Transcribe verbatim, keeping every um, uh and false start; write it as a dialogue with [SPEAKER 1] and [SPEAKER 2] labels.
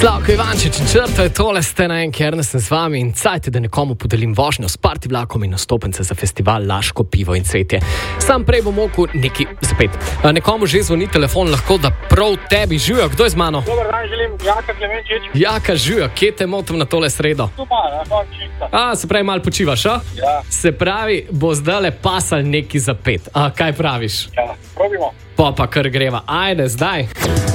[SPEAKER 1] Slavko Ivančič in črto je tole, ste na en kerne, sem z vami in cajte, da nekomu podelim vožnjo s party vlakom in nastopence za festival Laško pivo in cvetje. Sam prej bom okul neki zapet. Nekomu že zvoni telefon, lahko da prav tebi. Živjo, kdo je z mano?
[SPEAKER 2] Dobar dan, želim Jaka Klemenčič.
[SPEAKER 1] Jaka, živjo, kje te motim na tole sredo?
[SPEAKER 2] Super, na konc čista.
[SPEAKER 1] A, se pravi, malo počivaš, a?
[SPEAKER 2] Ja.
[SPEAKER 1] Se pravi, bo zdajle pasal neki zapet. A, kaj praviš?
[SPEAKER 2] Ja, probimo.
[SPEAKER 1] Pa pa kar greva. Ajde, zdaj.